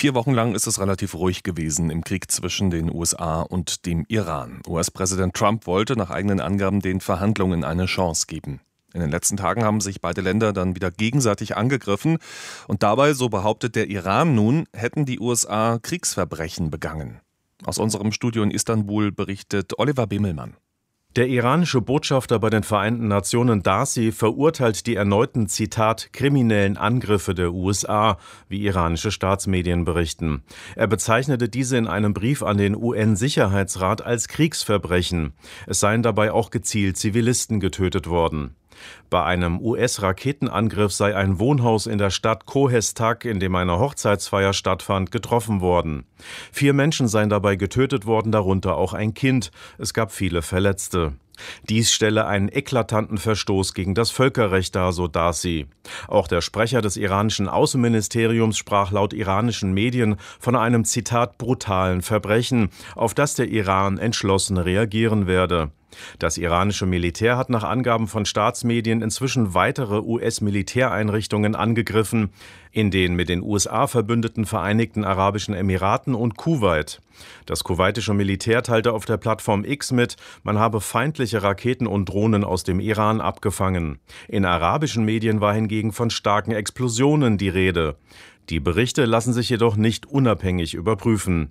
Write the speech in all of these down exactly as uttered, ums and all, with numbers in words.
Vier Wochen lang ist es relativ ruhig gewesen im Krieg zwischen den U S A und dem Iran. U S-Präsident Trump wollte nach eigenen Angaben den Verhandlungen eine Chance geben. In den letzten Tagen haben sich beide Länder dann wieder gegenseitig angegriffen. Und dabei, so behauptet der Iran nun, hätten die U S A Kriegsverbrechen begangen. Aus unserem Studio in Istanbul berichtet Oliver Bimmelmann. Der iranische Botschafter bei den Vereinten Nationen Darcy verurteilt die erneuten, Zitat, kriminellen Angriffe der U S A, wie iranische Staatsmedien berichten. Er bezeichnete diese in einem Brief an den U N-Sicherheitsrat als Kriegsverbrechen. Es seien dabei auch gezielt Zivilisten getötet worden. Bei einem U S-Raketenangriff sei ein Wohnhaus in der Stadt Kohestak, in dem eine Hochzeitsfeier stattfand, getroffen worden. Vier Menschen seien dabei getötet worden, darunter auch ein Kind. Es gab viele Verletzte. Dies stelle einen eklatanten Verstoß gegen das Völkerrecht dar, so Darcy. Auch der Sprecher des iranischen Außenministeriums sprach laut iranischen Medien von einem, Zitat, brutalen Verbrechen, auf das der Iran entschlossen reagieren werde. Das iranische Militär hat nach Angaben von Staatsmedien inzwischen weitere U S-Militäreinrichtungen angegriffen, in den mit den U S A verbündeten Vereinigten Arabischen Emiraten und Kuwait. Das kuwaitische Militär teilte auf der Plattform X mit, man habe feindliche Raketen und Drohnen aus dem Iran abgefangen. In arabischen Medien war hingegen von starken Explosionen die Rede. Die Berichte lassen sich jedoch nicht unabhängig überprüfen.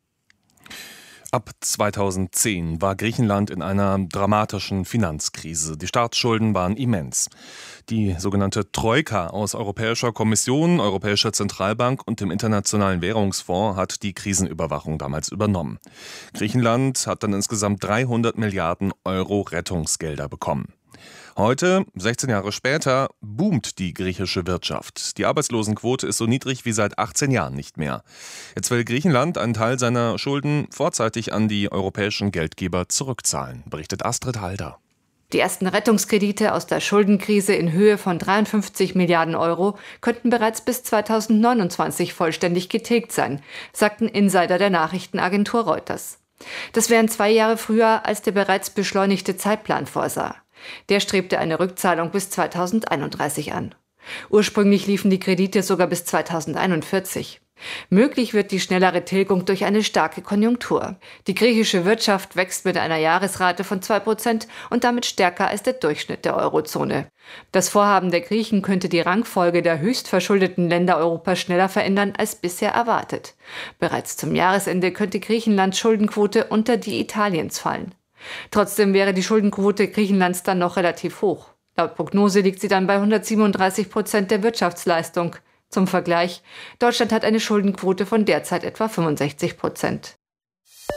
Ab zweitausendzehn war Griechenland in einer dramatischen Finanzkrise. Die Staatsschulden waren immens. Die sogenannte Troika aus Europäischer Kommission, Europäischer Zentralbank und dem Internationalen Währungsfonds hat die Krisenüberwachung damals übernommen. Griechenland hat dann insgesamt dreihundert Milliarden Euro Rettungsgelder bekommen. Heute, sechzehn Jahre später, boomt die griechische Wirtschaft. Die Arbeitslosenquote ist so niedrig wie seit achtzehn Jahren nicht mehr. Jetzt will Griechenland einen Teil seiner Schulden vorzeitig an die europäischen Geldgeber zurückzahlen, berichtet Astrid Halder. Die ersten Rettungskredite aus der Schuldenkrise in Höhe von dreiundfünfzig Milliarden Euro könnten bereits bis zweitausendneunundzwanzig vollständig getilgt sein, sagten Insider der Nachrichtenagentur Reuters. Das wären zwei Jahre früher, als der bereits beschleunigte Zeitplan vorsah. Der strebte eine Rückzahlung bis zweitausendeinunddreißig an. Ursprünglich liefen die Kredite sogar bis zweitausendeinundvierzig. Möglich wird die schnellere Tilgung durch eine starke Konjunktur. Die griechische Wirtschaft wächst mit einer Jahresrate von zwei Prozent und damit stärker als der Durchschnitt der Eurozone. Das Vorhaben der Griechen könnte die Rangfolge der höchst verschuldeten Länder Europas schneller verändern als bisher erwartet. Bereits zum Jahresende könnte Griechenlands Schuldenquote unter die Italiens fallen. Trotzdem wäre die Schuldenquote Griechenlands dann noch relativ hoch. Laut Prognose liegt sie dann bei hundertsiebenunddreißig Prozent der Wirtschaftsleistung. Zum Vergleich, Deutschland hat eine Schuldenquote von derzeit etwa fünfundsechzig Prozent.